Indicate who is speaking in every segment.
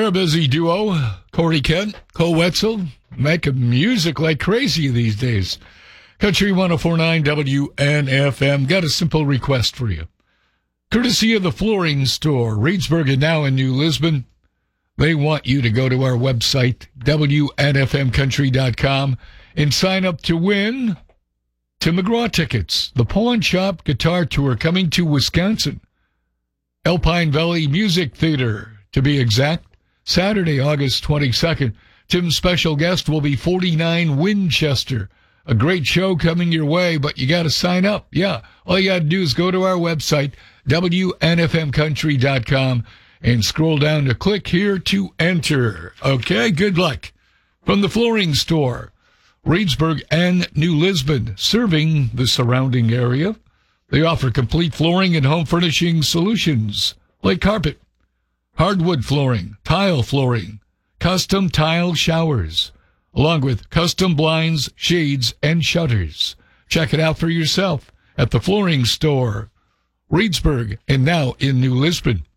Speaker 1: They're a busy duo. Corey Kent, Cole Wetzel, making music like crazy these days. Country 104.9 WNFM. Got a simple request for you. Courtesy of the Flooring Store, Reedsburg and now in New Lisbon. They want you to go to our website, WNFMcountry.com, and sign up to win Tim McGraw tickets. The Pawn Shop Guitar Tour coming to Wisconsin. Alpine Valley Music Theater, to be exact. Saturday, August 22nd. Tim's special guest will be 49 Winchester. A great show coming your way, but you got to sign up. Yeah, all you got to do is go to our website, WNFMcountry.com, and scroll down to click here to enter. Okay, good luck. From the Flooring Store, Reedsburg and New Lisbon, serving the surrounding area. They offer complete flooring and home furnishing solutions like carpet, hardwood flooring, tile flooring, custom tile showers, along with custom blinds, shades, and shutters. Check it out for yourself at the Flooring Store, Reedsburg, and now in New Lisbon.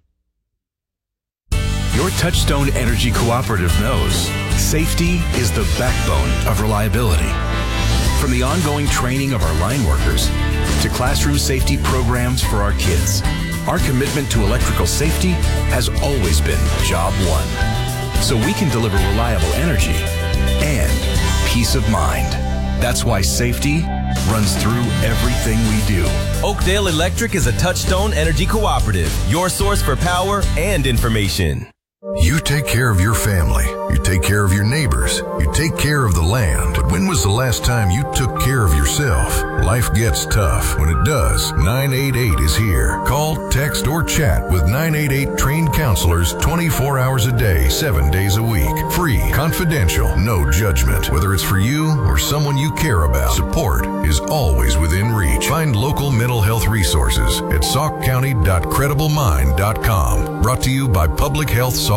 Speaker 2: Your Touchstone Energy Cooperative knows safety is the backbone of reliability. From the ongoing training of our line workers to classroom safety programs for our kids, our commitment to electrical safety has always been job one, so we can deliver reliable energy and peace of mind. That's why safety runs through everything we do.
Speaker 3: Oakdale Electric is a Touchstone Energy Cooperative, your source for power and information.
Speaker 4: You take care of your family. You take care of your neighbors. You take care of the land. But when was the last time you took care of yourself? Life gets tough. When it does, 988 is here. Call, text, or chat with 988 trained counselors 24 hours a day, 7 days a week. Free, confidential, no judgment. Whether it's for you or someone you care about, support is always within reach. Find local mental health resources at saukcounty.crediblemine.com. Brought to you by Public Health